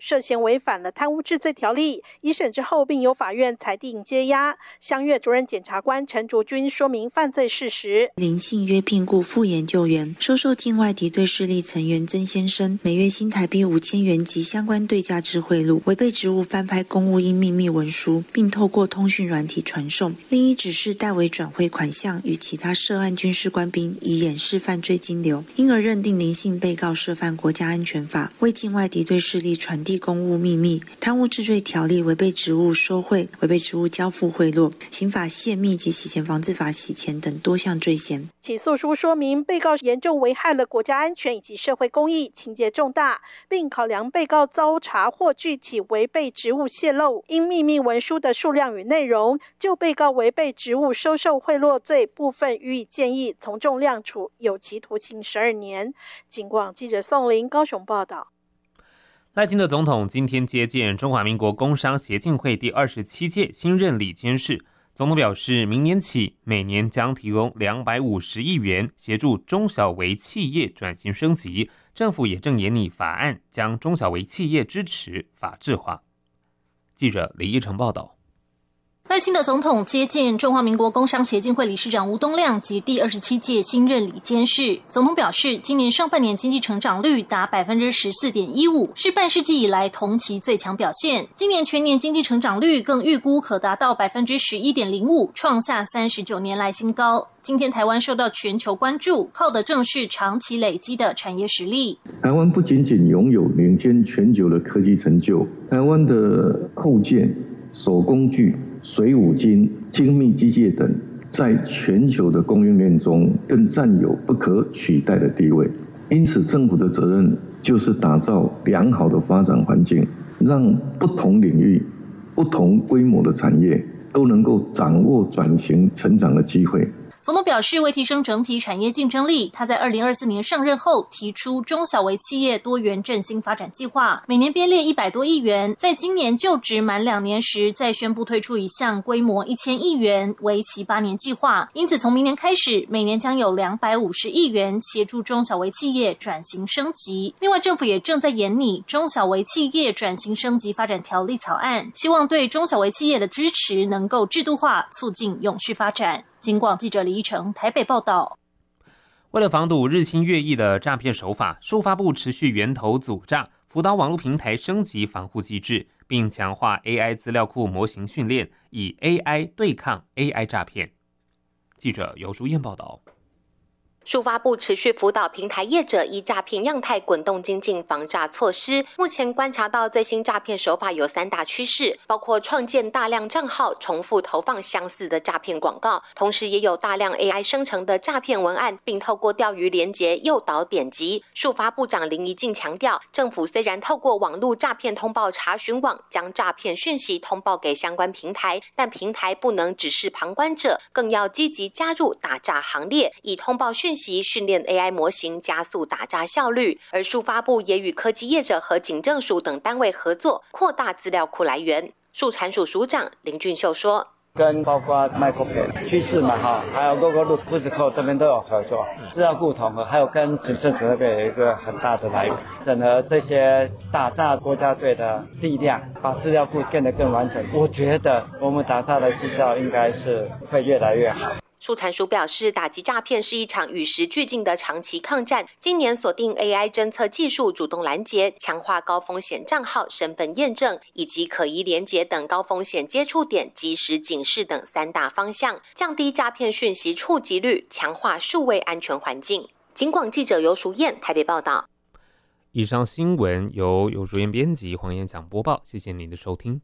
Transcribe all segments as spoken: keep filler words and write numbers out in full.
涉嫌违反了贪污治罪条例，一审之后并由法院裁定接押。香越主任检察官陈竹君说明犯罪事实： 林信约聘雇副研究员，收受境外敌对势力成员曾先生每月新台币五千元及相关对价之贿赂，违背职务翻拍公务应秘密文书，并透过通讯软体传送。另一指示代为转汇款项与其他涉案军事官兵，以掩饰犯罪金流，因而认定林信被告涉犯国家安全法，为境外敌对势力传递公务秘密、贪污治罪条例、违背职务收贿、违背职务交付贿赂、刑法泄密及洗钱防治法洗钱等多项罪嫌。 起诉书说明，被告严重危害了国家安全以及社会公益，情节重大，并考量被告遭查获具体违背职务泄露因秘密文书的数量与内容，就被告违背职务收受贿赂罪部分予以建议从重量处有期徒刑十二年。警广记者宋林高雄报道。 赖清德总统今天接见中华民国工商协进会第二十七届新任理监事。总统表示，明年起每年将提供两百五十亿元协助中小微企业转型升级，政府也正研拟法案，将中小微企业支持法治化。记者李依成报道。 赖清德总统接见中华民国工商协进会理事长吴东亮及第二十七届新任理监事。总统表示，今年上半年经济成长率达 百分之十四点一五， 是半世纪以来同期最强表现。今年全年经济成长率更预估可达到 百分之十一点零五， 创下三十九年来新高。今天台湾受到全球关注，靠的正是长期累积的产业实力。 台湾不仅仅拥有领先全球的科技成就，台湾的构建、手工具、水五金、精密机械等，在全球的供应链中更占有不可取代的地位。因此，政府的责任就是打造良好的发展环境，让不同领域、不同规模的产业都能够掌握转型成长的机会。 总统表示，为提升整体产业竞争力，他在二零二四年上任后提出中小微企业多元振兴发展计划，每年编列一百多亿元，在今年就职满两年时再宣布推出一项规模一千亿元为期八年计划。因此从明年开始，每年将有两百五十亿元协助中小微企业转型升级。另外，政府也正在研拟中小微企业转型升级发展条例草案，希望对中小微企业的支持能够制度化，促进永续发展。警广记者李依成台北报道。 为了防堵日新月异的诈骗手法，数发部持续源头阻诈，辅导网络平台升级防护机制，并强化 A I 资料库模型训练，以 A I 对抗 A I 诈骗。记者尤淑燕报道。 数发部持续辅导平台业者依诈骗样态滚动精进防诈措施。目前观察到最新诈骗手法有三大趋势，包括创建大量账号，重复投放相似的诈骗广告，同时也有大量 A I 生成的诈骗文案，并透过钓鱼连结诱导点击。数发部长林宜敬强调，政府虽然透过网络诈骗通报查询网将诈骗讯息通报给相关平台，但平台不能只是旁观者，更要积极加入打诈行列，以通报讯息训练 A I 模型，加速打诈效率。而数发部也与科技业者和警政署等单位合作，扩大资料库来源。数产署署长林俊秀说， 跟包括 Microsoft 趋势嘛哈，还有 Google Physical 这边都有合作，资料库统合，还有跟警政署那边有一个很大的来源，整合这些打诈国家队的力量，把资料库变得更完整。我觉得我们打诈的绩效应该是会越来越好。 数产署表示，打击诈骗是一场与时俱进的长期抗战。今年锁定 A I 侦测技术主动拦截，强化高风险账号身份验证以及可疑连结等高风险接触点及时警示等三大方向，降低诈骗讯息触及率，强化数位安全环境。警广记者尤淑燕台北报道。 以上新闻由尤淑燕编辑，黄彦翔播报，谢谢您的收听。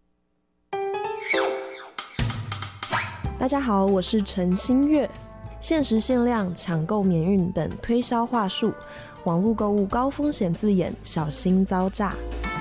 大家好，我是陈新月。限时限量、抢购免运等推销话术，网络购物高风险字眼，小心遭诈。